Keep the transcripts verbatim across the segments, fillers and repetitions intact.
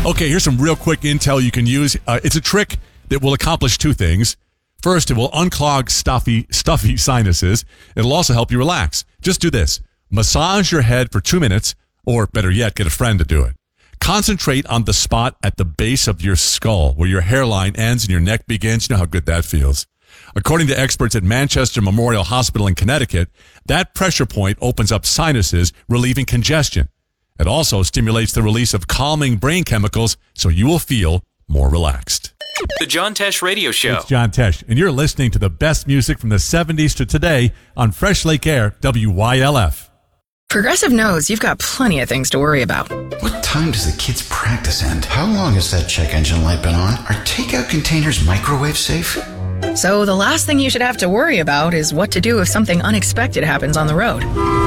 Okay, here's some real quick intel you can use. Uh, it's a trick that will accomplish two things. First, it will unclog stuffy, stuffy sinuses. It'll also help you relax. Just do this. Massage your head for two minutes, or better yet, get a friend to do it. Concentrate on the spot at the base of your skull, where your hairline ends and your neck begins. You know how good that feels. According to experts at Manchester Memorial Hospital in Connecticut, that pressure point opens up sinuses, relieving congestion. It also stimulates the release of calming brain chemicals, so you will feel more relaxed. The John Tesh Radio Show. It's John Tesh, and you're listening to the best music from the seventies to today on Fresh Lake Air, W Y L F. Progressive knows you've got plenty of things to worry about. What time does the kids' practice end? How long has that check engine light been on? Are takeout containers microwave safe? So the last thing you should have to worry about is what to do if something unexpected happens on the road.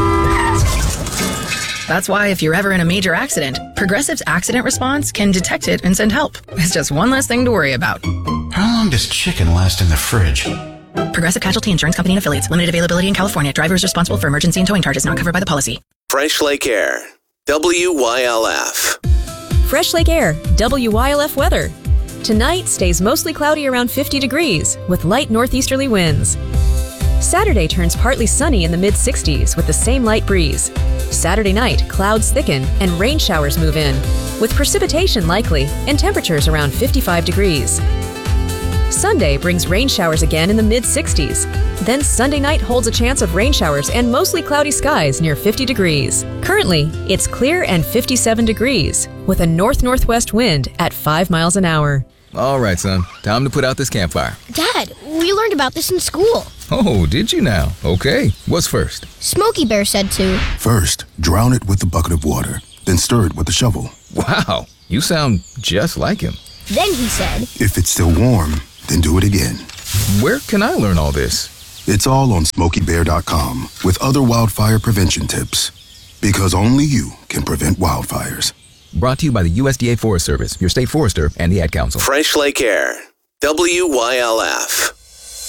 That's why if you're ever in a major accident, Progressive's accident response can detect it and send help. It's just one less thing to worry about. How long does chicken last in the fridge? Progressive Casualty Insurance Company and Affiliates. Limited availability in California. Driver is responsible for emergency and towing charges not covered by the policy. Fresh Lake Air, W Y L F. Fresh Lake Air, W Y L F weather. Tonight stays mostly cloudy around fifty degrees with light northeasterly winds. Saturday turns partly sunny in the mid-sixties with the same light breeze. Saturday night, clouds thicken and rain showers move in, with precipitation likely and temperatures around fifty-five degrees. Sunday brings rain showers again in the mid-sixties. Then Sunday night holds a chance of rain showers and mostly cloudy skies near fifty degrees. Currently, it's clear and fifty-seven degrees, with a north-northwest wind at five miles an hour. All right, son. Time to put out this campfire. Dad, we learned about this in school. Oh, did you now? Okay. What's first? Smokey Bear said to. First, drown it with a bucket of water, then stir it with a shovel. Wow, you sound just like him. Then he said, if it's still warm, then do it again. Where can I learn all this? It's all on smokey bear dot com with other wildfire prevention tips. Because only you can prevent wildfires. Brought to you by the U S D A Forest Service, your state forester, and the Ad Council. Fresh Lake Air, W Y L F.